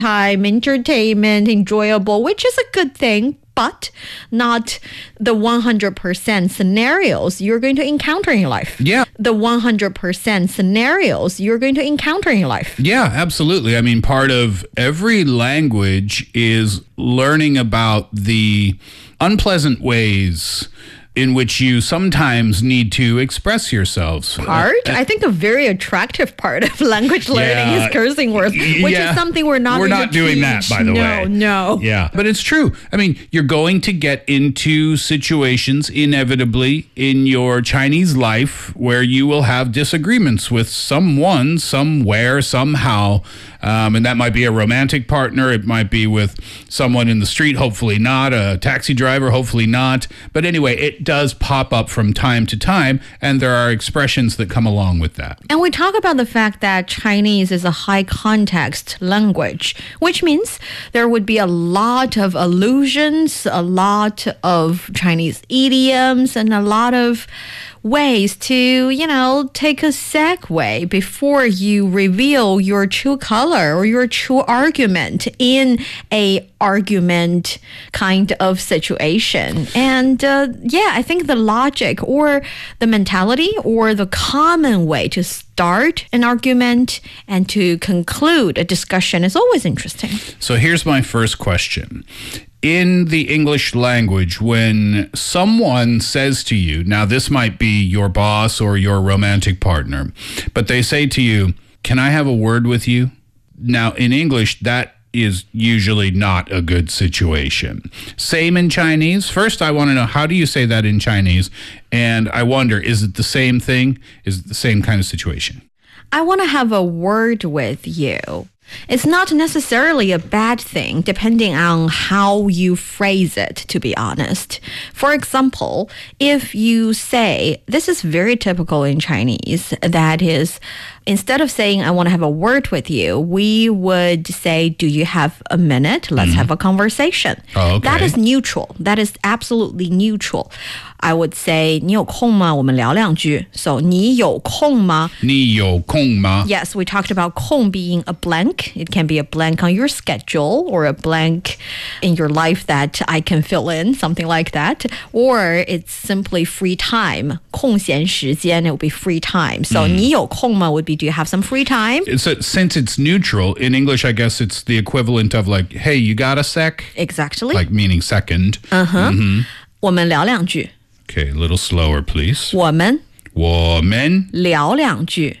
time, entertainment, enjoyable, which is a good thing, but not the 100% scenarios you're going to encounter in life. Yeah. The 100% scenarios you're going to encounter in life. Yeah, absolutely. I mean, part of every language is learning about the unpleasant ways in which you sometimes need to express yourselves. I think a very attractive part of language learning is cursing words, which is something we're not doing that, by the way. No. Yeah, but it's true. I mean, you're going to get into situations inevitably in your Chinese life where you will have disagreements with someone, somewhere, somehow. And that might be a romantic partner. It might be with someone in the street, hopefully not. A taxi driver, hopefully not. But anyway, it does pop up from time to time, and there are expressions that come along with that. And we talk about the fact that Chinese is a high context language, which means there would be a lot of allusions, a lot of Chinese idioms, and a lot of ways to, take a segue before you reveal your true color or your true argument in a argument kind of situation. And I think the logic or the mentality or the common way to start an argument and to conclude a discussion is always interesting. So here's my first question. In the English language, when someone says to you, now this might be your boss or your romantic partner, but they say to you, "Can I have a word with you?" Now, in English, that is usually not a good situation. Same in Chinese. First, I want to know, how do you say that in Chinese? And I wonder, is it the same thing? Is it the same kind of situation? I want to have a word with you. It's not necessarily a bad thing, depending on how you phrase it, to be honest. For example, if you say, this is very typical in Chinese, that is, instead of saying, I want to have a word with you, we would say, do you have a minute? Let's have a conversation. Oh, okay. That is neutral. That is absolutely neutral. I would say, 你有空吗？我们聊两句. So, 你有空吗？ 你有空吗? Yes, we talked about 空 being a blank. It can be a blank on your schedule or a blank in your life that I can fill in, something like that. Or it's simply free time. 空闲时间, it would be free time. So, 你有空吗 would be, do you have some free time? Since it's neutral, in English, I guess it's the equivalent of like, hey, you got a sec? Exactly. Like meaning second. 我们聊两句. Okay, a little slower, please. 我们聊两句.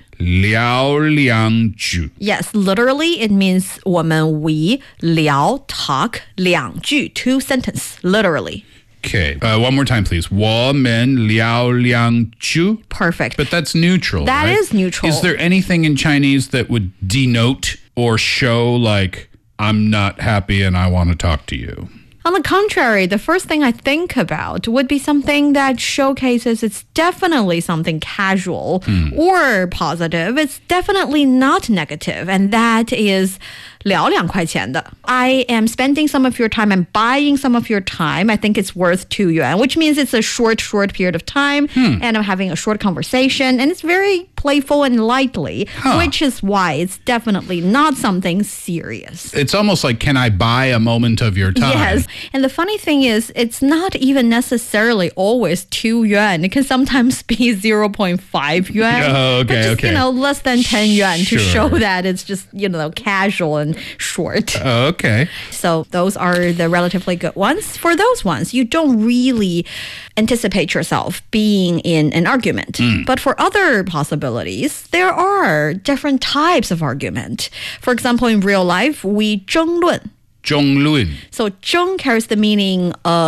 Yes, literally it means 我们 we 聊 talk 两句 two sentence, literally. Okay, one more time, please. 我们聊两句. Perfect. But that's neutral, That right? is neutral. Is there anything in Chinese that would denote or show like, I'm not happy and I want to talk to you? On the contrary, the first thing I think about would be something that showcases it's definitely something casual or positive. It's definitely not negative, and that is 聊2块钱的. I am spending some of your time and buying some of your time. I think it's worth 2 yuan, which means it's a short period of time, and I'm having a short conversation, and it's very playful and lightly, which is why it's definitely not something serious. It's almost like, can I buy a moment of your time? Yes. And the funny thing is, it's not even necessarily always 2 yuan. It can sometimes be 0.5 yuan. Oh, okay, but just, less than 10 yuan to show that it's just, casual and short. Oh, okay. So those are the relatively good ones. For those ones, you don't really anticipate yourself being in an argument. But for other possibilities, there are different types of argument. For example, in real life, we 争论. 争论. So 争 carries the meaning of